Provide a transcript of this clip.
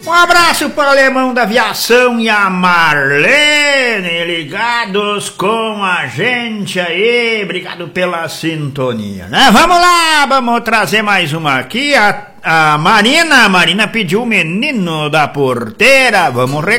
Um abraço para o Alemão da Aviação e a Marlene, ligados com a gente aí. Obrigado pela sintonia, né? Vamos lá, vamos trazer mais uma aqui. A Marina pediu o Menino da Porteira. Vamos